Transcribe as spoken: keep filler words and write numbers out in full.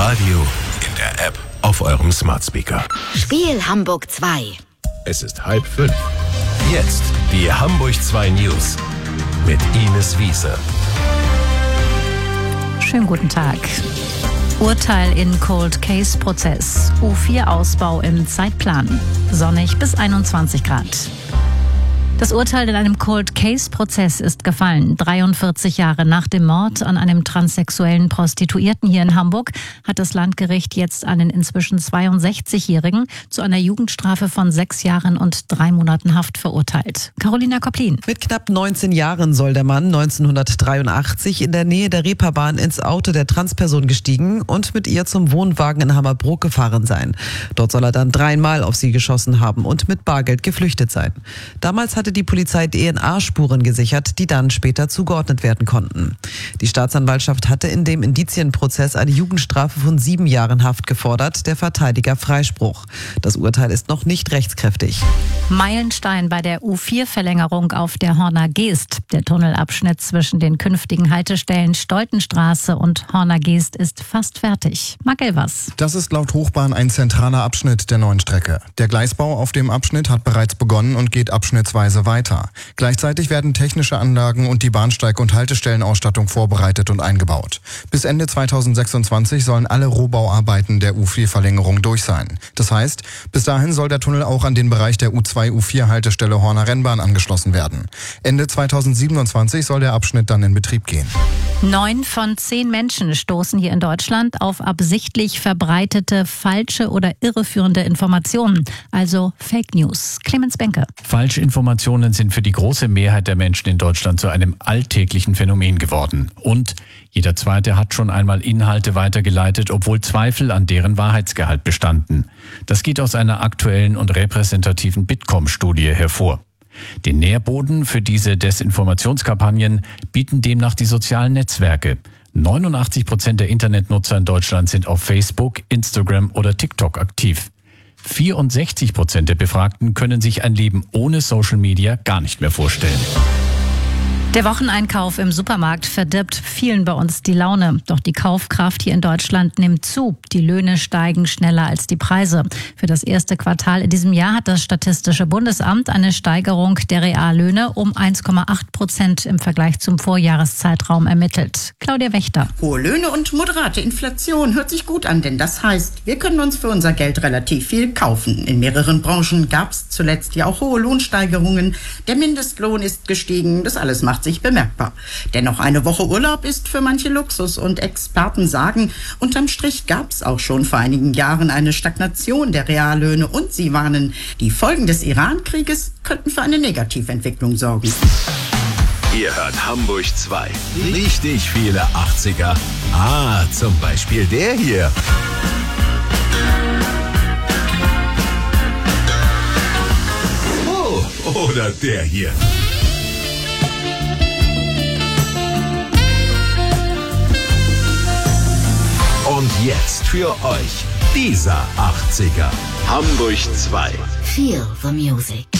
Radio, in der App, auf eurem Smart Speaker. Spiel Hamburg zwei. Es ist halb fünf. Jetzt die Hamburg zwei News mit Ines Wiese. Schönen guten Tag. Urteil in Cold Case Prozess. U vier Ausbau im Zeitplan. Sonnig bis einundzwanzig Grad. Das Urteil in einem Cold Case Prozess ist gefallen. dreiundvierzig Jahre nach dem Mord an einem transsexuellen Prostituierten hier in Hamburg hat das Landgericht jetzt einen inzwischen zweiundsechzigjährigen zu einer Jugendstrafe von sechs Jahren und drei Monaten Haft verurteilt. Carolina Kopplin. Mit knapp neunzehn Jahren soll der Mann neunzehnhundertdreiundachtzig in der Nähe der Reeperbahn ins Auto der Transperson gestiegen und mit ihr zum Wohnwagen in Hammerbrook gefahren sein. Dort soll er dann dreimal auf sie geschossen haben und mit Bargeld geflüchtet sein. Damals hatte die Polizei D N A-Spuren gesichert, die dann später zugeordnet werden konnten. Die Staatsanwaltschaft hatte in dem Indizienprozess eine Jugendstrafe von sieben Jahren Haft gefordert, der Verteidiger Freispruch. Das Urteil ist noch nicht rechtskräftig. Meilenstein bei der U vier Verlängerung auf der Horner Geest. Der Tunnelabschnitt zwischen den künftigen Haltestellen Stoltenstraße und Horner Geest ist fast fertig. Marc Elvers. Das ist laut Hochbahn ein zentraler Abschnitt der neuen Strecke. Der Gleisbau auf dem Abschnitt hat bereits begonnen und geht abschnittsweise weiter. Gleichzeitig werden technische Anlagen und die Bahnsteig- und Haltestellenausstattung vorbereitet und eingebaut. Bis Ende zweitausendsechsundzwanzig sollen alle Rohbauarbeiten der U vier Verlängerung durch sein. Das heißt, bis dahin soll der Tunnel auch an den Bereich der U zwei U vier Haltestelle Horner Rennbahn angeschlossen werden. Ende zweitausendsiebenundzwanzig soll der Abschnitt dann in Betrieb gehen. Neun von zehn Menschen stoßen hier in Deutschland auf absichtlich verbreitete, falsche oder irreführende Informationen, also Fake News. Clemens Benke. Falschinformationen sind für die große Mehrheit der Menschen in Deutschland zu einem alltäglichen Phänomen geworden. Und jeder Zweite hat schon einmal Inhalte weitergeleitet, obwohl Zweifel an deren Wahrheitsgehalt bestanden. Das geht aus einer aktuellen und repräsentativen Bitkom-Studie hervor. Den Nährboden für diese Desinformationskampagnen bieten demnach die sozialen Netzwerke. neunundachtzig Prozent der Internetnutzer in Deutschland sind auf Facebook, Instagram oder TikTok aktiv. vierundsechzig Prozent der Befragten können sich ein Leben ohne Social Media gar nicht mehr vorstellen. Der Wocheneinkauf im Supermarkt verdirbt vielen bei uns die Laune. Doch die Kaufkraft hier in Deutschland nimmt zu. Die Löhne steigen schneller als die Preise. Für das erste Quartal in diesem Jahr hat das Statistische Bundesamt eine Steigerung der Reallöhne um eins Komma acht Prozent im Vergleich zum Vorjahreszeitraum ermittelt. Claudia Wächter. Hohe Löhne und moderate Inflation hört sich gut an, denn das heißt, wir können uns für unser Geld relativ viel kaufen. In mehreren Branchen gab es zuletzt ja auch hohe Lohnsteigerungen. Der Mindestlohn ist gestiegen, das alles macht sich bemerkbar. Dennoch eine Woche Urlaub ist für manche Luxus und Experten sagen, unterm Strich gab es auch schon vor einigen Jahren eine Stagnation der Reallöhne und sie warnen, die Folgen des Iran-Krieges könnten für eine Negativentwicklung sorgen. Ihr hört Hamburg zwei. Richtig viele achtziger. Ah, zum Beispiel der hier. Oh, oder der hier. Und jetzt für euch dieser achtziger. Hamburg zwei. Feel the music.